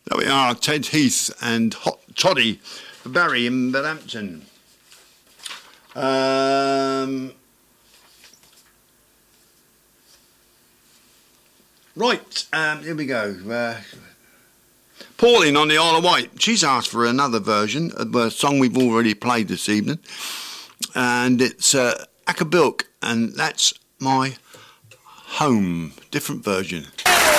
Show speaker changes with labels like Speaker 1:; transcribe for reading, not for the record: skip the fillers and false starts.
Speaker 1: There we are, Ted Heath and Hot Toddy for Barry in Berhampton. Right, here we go. Pauline on the Isle of Wight. She's asked for another version of a song we've already played this evening. And it's Acker Bilk, and that's My Home. Different version.